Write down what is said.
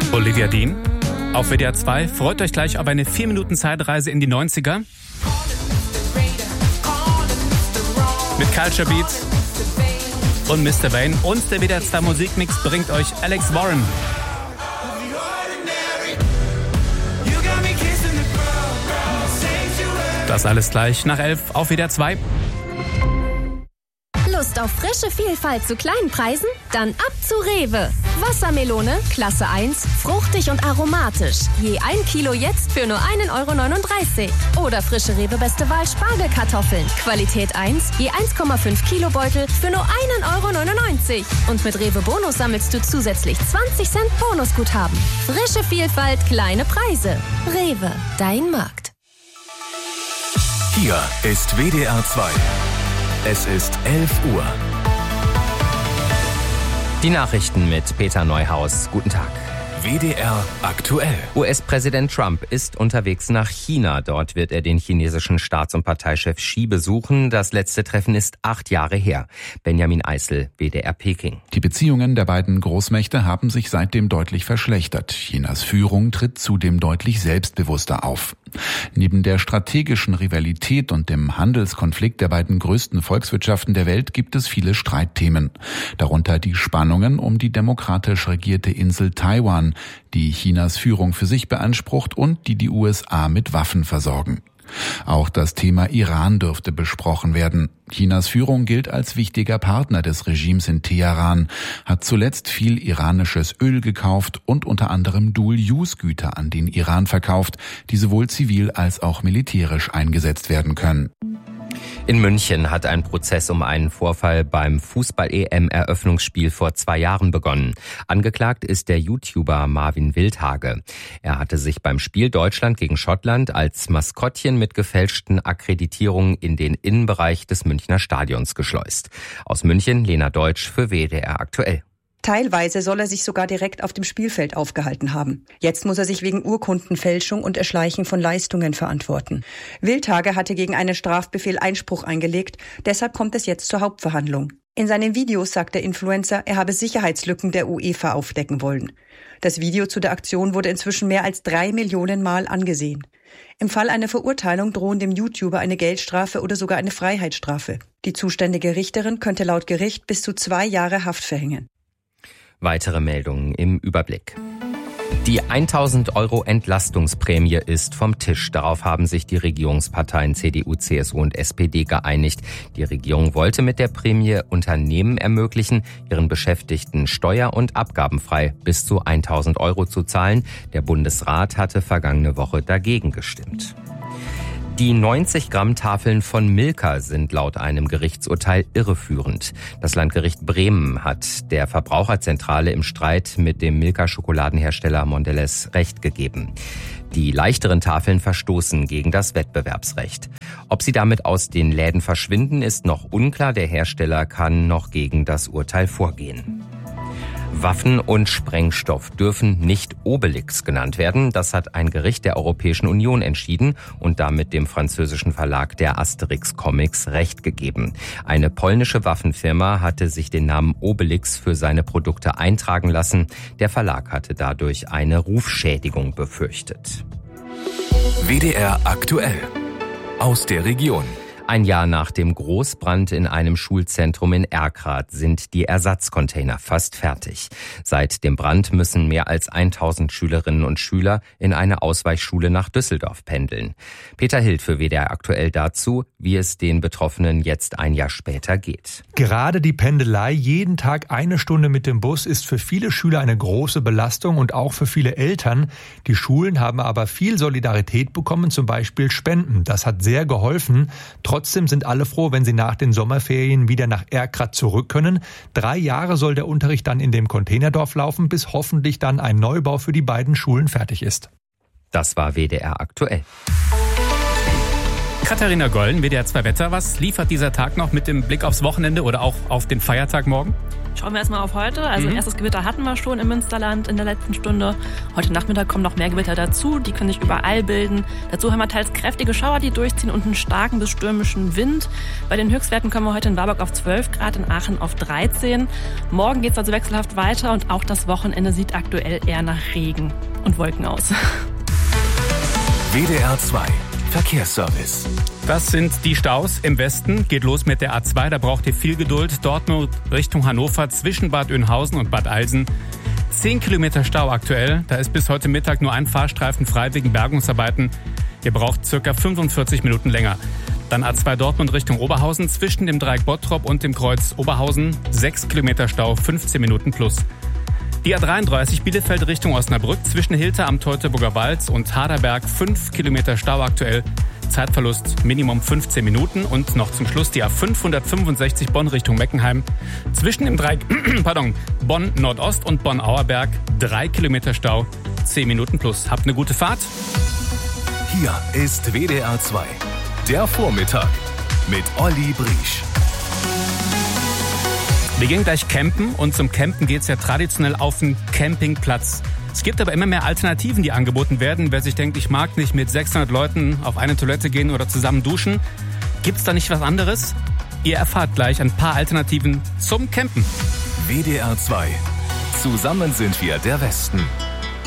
Olivia Dean auf WDR 2. Freut euch gleich auf eine 4-Minuten-Zeitreise in die 90er. Mit Culture Beat und Mr. Vane. Und der WDR 2 Musikmix bringt euch Alex Warren. Das alles gleich nach 11 auf WDR 2. Lust auf frische Vielfalt zu kleinen Preisen? Dann ab zu Rewe. Wassermelone, Klasse 1, fruchtig und aromatisch. Je 1 Kilo jetzt für nur 1,39 €. Oder frische Rewe Beste Wahl Spargelkartoffeln. Qualität 1, je 1,5 Kilo Beutel für nur 1,99 €. Und mit Rewe Bonus sammelst du zusätzlich 20 Cent Bonusguthaben. Frische Vielfalt, kleine Preise. Rewe, dein Markt. Hier ist WDR 2. Es ist 11 Uhr. Die Nachrichten mit Peter Neuhaus. Guten Tag. WDR aktuell. US-Präsident Trump ist unterwegs nach China. Dort wird er den chinesischen Staats- und Parteichef Xi besuchen. Das letzte Treffen ist 8 Jahre her. Benjamin Eisel, WDR Peking. Die Beziehungen der beiden Großmächte haben sich seitdem deutlich verschlechtert. Chinas Führung tritt zudem deutlich selbstbewusster auf. Neben der strategischen Rivalität und dem Handelskonflikt der beiden größten Volkswirtschaften der Welt gibt es viele Streitthemen. Darunter die Spannungen um die demokratisch regierte Insel Taiwan, die Chinas Führung für sich beansprucht und die USA mit Waffen versorgen. Auch das Thema Iran dürfte besprochen werden. Chinas Führung gilt als wichtiger Partner des Regimes in Teheran, hat zuletzt viel iranisches Öl gekauft und unter anderem Dual-Use-Güter an den Iran verkauft, die sowohl zivil als auch militärisch eingesetzt werden können. In München hat ein Prozess um einen Vorfall beim Fußball-EM-Eröffnungsspiel vor 2 Jahren begonnen. Angeklagt ist der YouTuber Marvin Wildhage. Er hatte sich beim Spiel Deutschland gegen Schottland als Maskottchen mit gefälschten Akkreditierungen in den Innenbereich des Münchner Stadions geschleust. Aus München, Lena Deutsch für WDR aktuell. Teilweise soll er sich sogar direkt auf dem Spielfeld aufgehalten haben. Jetzt muss er sich wegen Urkundenfälschung und Erschleichen von Leistungen verantworten. Wildhage hatte gegen einen Strafbefehl Einspruch eingelegt, deshalb kommt es jetzt zur Hauptverhandlung. In seinen Videos sagt der Influencer, er habe Sicherheitslücken der UEFA aufdecken wollen. Das Video zu der Aktion wurde inzwischen mehr als 3 Millionen Mal angesehen. Im Fall einer Verurteilung drohen dem YouTuber eine Geldstrafe oder sogar eine Freiheitsstrafe. Die zuständige Richterin könnte laut Gericht bis zu 2 Jahre Haft verhängen. Weitere Meldungen im Überblick. Die 1.000 € Entlastungsprämie ist vom Tisch. Darauf haben sich die Regierungsparteien CDU, CSU und SPD geeinigt. Die Regierung wollte mit der Prämie Unternehmen ermöglichen, ihren Beschäftigten steuer- und abgabenfrei bis zu 1.000 € zu zahlen. Der Bundesrat hatte vergangene Woche dagegen gestimmt. Die 90-Gramm-Tafeln von Milka sind laut einem Gerichtsurteil irreführend. Das Landgericht Bremen hat der Verbraucherzentrale im Streit mit dem Milka-Schokoladenhersteller Mondelez Recht gegeben. Die leichteren Tafeln verstoßen gegen das Wettbewerbsrecht. Ob sie damit aus den Läden verschwinden, ist noch unklar. Der Hersteller kann noch gegen das Urteil vorgehen. Waffen und Sprengstoff dürfen nicht Obelix genannt werden. Das hat ein Gericht der Europäischen Union entschieden und damit dem französischen Verlag der Asterix Comics Recht gegeben. Eine polnische Waffenfirma hatte sich den Namen Obelix für seine Produkte eintragen lassen. Der Verlag hatte dadurch eine Rufschädigung befürchtet. WDR aktuell. Aus der Region. Ein Jahr nach dem Großbrand in einem Schulzentrum in Erkrath sind die Ersatzcontainer fast fertig. Seit dem Brand müssen mehr als 1.000 Schülerinnen und Schüler in eine Ausweichschule nach Düsseldorf pendeln. Peter Hild für WDR aktuell dazu, wie es den Betroffenen jetzt ein Jahr später geht. Gerade die Pendelei, jeden Tag 1 Stunde mit dem Bus, ist für viele Schüler eine große Belastung und auch für viele Eltern. Die Schulen haben aber viel Solidarität bekommen, zum Beispiel Spenden. Das hat sehr geholfen. Trotzdem sind alle froh, wenn sie nach den Sommerferien wieder nach Erkrath zurück können. 3 Jahre soll der Unterricht dann in dem Containerdorf laufen, bis hoffentlich dann ein Neubau für die beiden Schulen fertig ist. Das war WDR aktuell. Katharina Gollen, WDR 2 Wetter. Was liefert dieser Tag noch mit dem Blick aufs Wochenende oder auch auf den Feiertag morgen? Schauen wir erstmal auf heute. Also erstes Gewitter hatten wir schon im Münsterland in der letzten Stunde. Heute Nachmittag kommen noch mehr Gewitter dazu. Die können sich überall bilden. Dazu haben wir teils kräftige Schauer, die durchziehen und einen starken bis stürmischen Wind. Bei den Höchstwerten kommen wir heute in Warburg auf 12 Grad, in Aachen auf 13. Morgen geht es also wechselhaft weiter und auch das Wochenende sieht aktuell eher nach Regen und Wolken aus. WDR 2 Verkehrsservice. Das sind die Staus im Westen. Geht los mit der A2, da braucht ihr viel Geduld. Dort nur Richtung Hannover zwischen Bad Oeynhausen und Bad Alsen. 10 Kilometer Stau aktuell. Da ist bis heute Mittag nur ein Fahrstreifen frei wegen Bergungsarbeiten. Ihr braucht circa 45 Minuten länger. Dann A2 Dortmund Richtung Oberhausen zwischen dem Dreieck Bottrop und dem Kreuz Oberhausen. 6 Kilometer Stau, 15 Minuten plus. Die A33 Bielefeld Richtung Osnabrück zwischen Hilter am Teutoburger Wald und Harderberg 5 Kilometer Stau aktuell. Zeitverlust Minimum 15 Minuten. Und noch zum Schluss die A565 Bonn Richtung Meckenheim. Zwischen dem Dreieck Bonn Nordost und Bonn Auerberg 3 Kilometer Stau, 10 Minuten plus. Habt eine gute Fahrt. Hier ist WDR 2. Der Vormittag mit Olli Briesch. Wir gehen gleich campen und zum Campen geht's ja traditionell auf den Campingplatz. Es gibt aber immer mehr Alternativen, die angeboten werden. Wer sich denkt, ich mag nicht mit 600 Leuten auf eine Toilette gehen oder zusammen duschen, gibt's da nicht was anderes? Ihr erfahrt gleich ein paar Alternativen zum Campen. WDR 2. Zusammen sind wir der Westen.